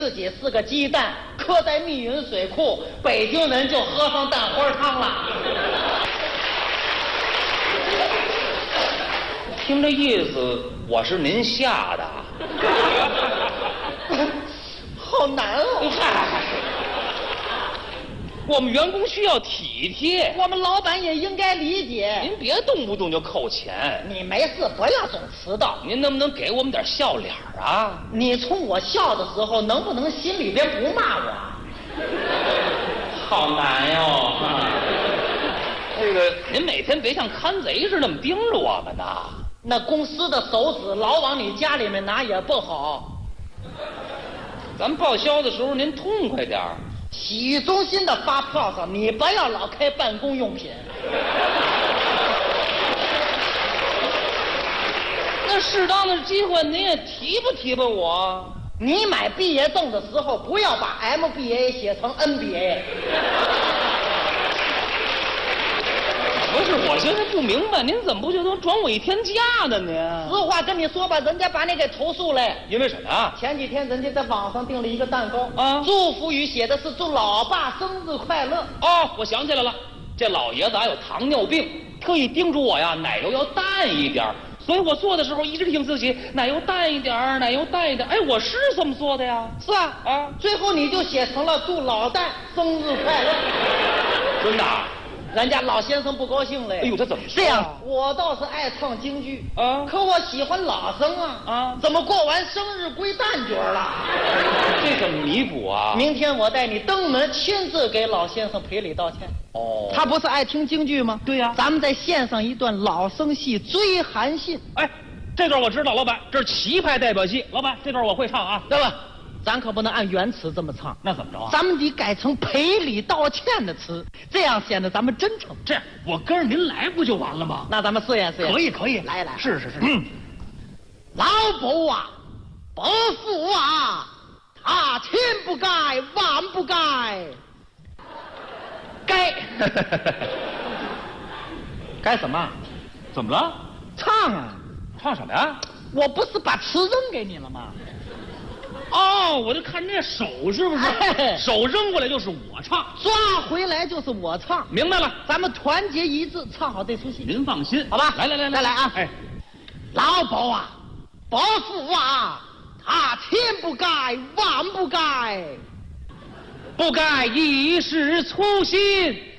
自己是个鸡蛋，刻在密云水库，北京人就喝上蛋花汤了。 听这意思，我是您下的。 好难哦！ 嗨，我们员工需要体贴， 我们老板也应该理解。 您别动不动就扣钱。 你没事不要总迟到。 您能不能给我们点笑脸啊？ 你冲我笑的时候，能不能心里边不骂我？ 好难哟！这个，您每天别像看贼似的那么盯着我们呐。 那公司的手指老往你家里面拿也不好。 咱报销的时候您痛快点儿。 洗浴中心的发票上，你不要老开办公用品。 那适当的机会您也提拔提拔我。 你买毕业证的时候，不要把 MBA 写成 NBA。 不是，我现在不明白，您怎么不就能转我一天假呢？您实话跟你说吧，人家把你给投诉了。 因为什么啊？ 前几天人家在网上订了一个蛋糕啊， 祝福语写的是祝老爸生日快乐。 哦，我想起来了，这老爷子还有糖尿病，特意叮嘱我呀，奶油要淡一点。所以我做的时候一直提醒自己，奶油淡一点，奶油淡一点。哎，我是这么做的呀。 是啊， 啊， 最后你就写成了祝老旦生日快乐。 真的？ 人家老先生不高兴了。 哎呦，他怎么说？ 这样，我倒是爱唱京剧啊， 可我喜欢老生啊，怎么过完生日归旦角了？ 这怎么弥补啊？ 明天我带你登门亲自给老先生赔礼道歉。 哦， 他不是爱听京剧吗？ 对呀， 咱们再献上一段老生戏《追韩信》。 哎，这段我知道，老板，这是旗派代表戏，老板这段我会唱啊， 对吧？咱可不能按原词这么唱， 那怎么着啊？ 咱们得改成赔礼道歉的词，这样显得咱们真诚。 这样，我跟着您来不就完了吗？ 那咱们试验试验。 可以， 来， 是。 老伯啊，伯父啊，他千不该万不该，该该什么？ 怎么了？ 唱啊！ 唱什么呀？ 我不是把词扔给你了吗？ 哦，我就看这手是不是？ 哎， 手扔过来就是我唱， 抓回来就是我唱。 明白了， 咱们团结一致，唱好这出戏。 您放心， 好吧？ 来再来啊！ 哎， 老伯啊，伯父啊，他千不该万不该， 不该一时粗心。